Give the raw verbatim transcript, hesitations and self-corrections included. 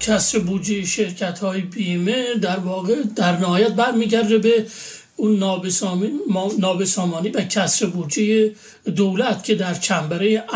کسر بودجه شرکت های بیمه در واقع در نهایت برمیگرده به اون نابسامانی و کسر بودجه دولت که در چنبره